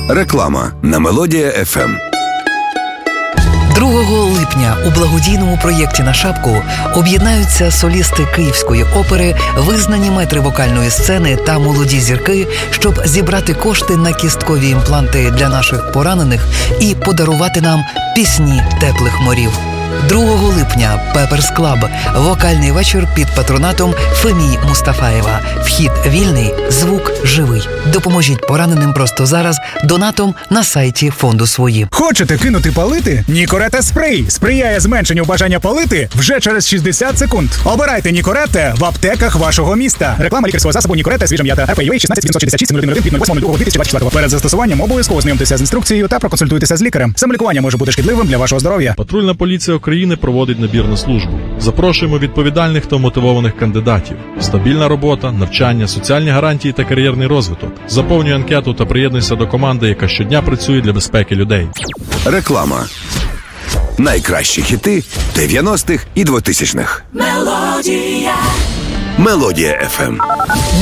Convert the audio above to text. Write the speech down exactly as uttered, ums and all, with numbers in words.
Реклама на Мелодія еф ем. другого липня у благодійному проєкті «На шапку» об'єднаються солісти Київської опери, визнані метри вокальної сцени та молоді зірки, щоб зібрати кошти на кісткові імпланти для наших поранених і подарувати нам пісні теплих морів. другого липня Пеперс Клаб. Вокальний вечір під патронатом Фемії Мустафаєва. Вхід вільний, звук живий. Допоможіть пораненим просто зараз донатом на сайті фонду «Свої». Хочете кинути палити? Нікоретте спрей сприяє зменшенню бажання палити вже через шістдесят секунд. Обирайте Нікоретте в аптеках вашого міста. Реклама лікарського засобу Нікоретте свіжа м'ята. ар пі ю ей шістнадцять сімсот шістдесят шість один один під восьмого дві тисячі двадцять четвертого. Перед застосуванням обов'язково знайомтеся з інструкцією та проконсультуйтеся з лікарем. Самолікування може бути шкідливим для вашого здоров'я. Патрульна поліція України проводить набір на службу. Запрошуємо відповідальних та мотивованих кандидатів. Стабільна робота, навчання, соціальні гарантії та кар'єрний розвиток. Заповнюй анкету та приєднуйся до команди, яка щодня працює для безпеки людей. Реклама. Найкращі хіти дев'яностих і двотисячних. Мелодія. Мелодія еф ем.